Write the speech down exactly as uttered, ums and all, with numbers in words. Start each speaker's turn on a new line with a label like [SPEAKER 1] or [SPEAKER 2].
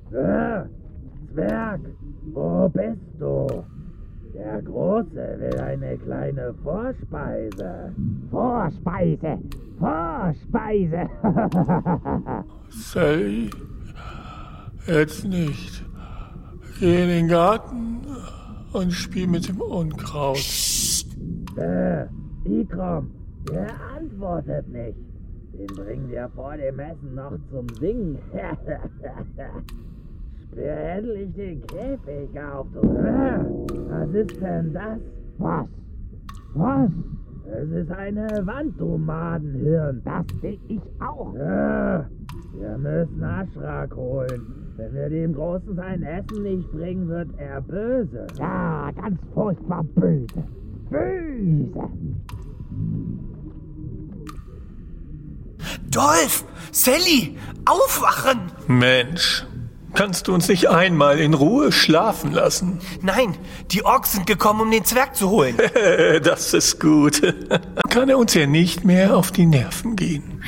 [SPEAKER 1] Äh, Zwerg, wo bist du? Der Große will eine kleine Vorspeise.
[SPEAKER 2] Vorspeise, Vorspeise.
[SPEAKER 3] Sally, jetzt nicht. Geh in den Garten und spiel mit dem Unkraut.
[SPEAKER 1] Äh, Ikrom, der antwortet nicht. Den bringen wir vor dem Essen noch zum Singen. Sperr endlich den Käfig auf, du. Äh, was ist denn das?
[SPEAKER 2] Was? Was?
[SPEAKER 1] Es ist eine Wand, du Madenhirn.
[SPEAKER 2] Das sehe ich auch.
[SPEAKER 1] Äh, wir müssen Aschrak holen. Wenn wir dem Großen sein Essen nicht bringen, wird er böse.
[SPEAKER 2] Ja, ganz furchtbar böse. Böse.
[SPEAKER 4] Dolph! Sally! Aufwachen!
[SPEAKER 3] Mensch, kannst du uns nicht einmal in Ruhe schlafen lassen?
[SPEAKER 4] Nein, die Orks sind gekommen, um den Zwerg zu holen.
[SPEAKER 3] Das ist gut. Kann er uns ja nicht mehr auf die Nerven gehen.